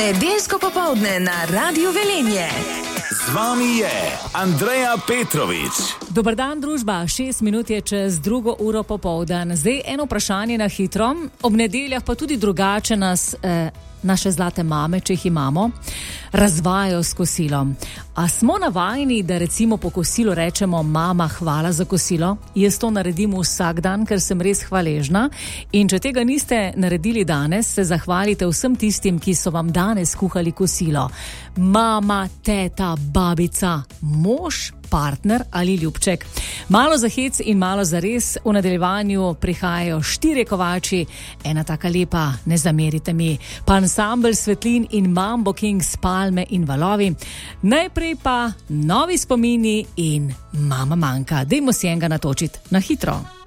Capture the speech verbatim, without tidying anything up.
Nedeljsko popoldne na Radiu Velenje. Z vami je Andreja Petrovič. Dober dan, družba. Šest minut je čez drugo uro popoldan. Zdaj eno vprašanje na hitro. Ob nedeljah pa tudi drugače nas eh, naše zlate mame, če jih imamo, razvajajo s kosilom. A smo navajeni, da recimo po kosilu rečemo mama, hvala za kosilo? Jaz to naredim vsak dan, ker sem res hvaležna. In če tega niste naredili danes, se zahvalite vsem tistim, ki so vam danes kuhali kosilo. Mama, teta, babica, mož, partner ali ljubček. Malo za hec in malo za res. V nadaljevanju prihajajo štirje kovači, ena taka lepa, ne zamerite mi, pa ansambel Svetlin in Mambo Kings, Palme in Valovi. Najprej pa novi spomini in mama manjka. Dajmo si enega natočiti na hitro.